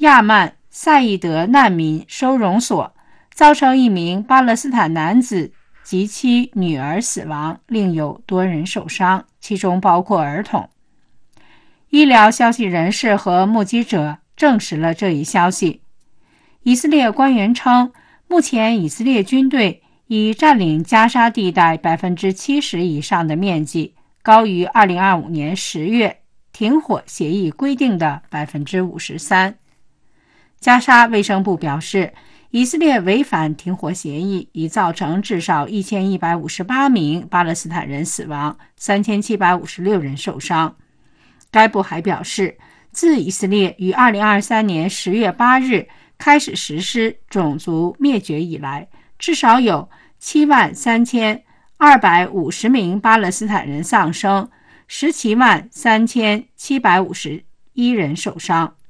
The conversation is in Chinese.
亚曼赛义德难民收容所，造成一名巴勒斯坦男子及其女儿死亡，另有多人受伤，其中包括儿童。医疗消息人士和目击者证实了这一消息。以色列官员称，目前以色列军队已占领加沙地带 70% 以上的面积，高于2025年10月停火协议规定的 53%。加沙卫生部表示，以色列违反停火协议，已造成至少1158名巴勒斯坦人死亡，3756人受伤。该部还表示，自以色列于2023年10月8日开始实施种族灭绝以来，至少有73250名巴勒斯坦人丧生，173751人受伤。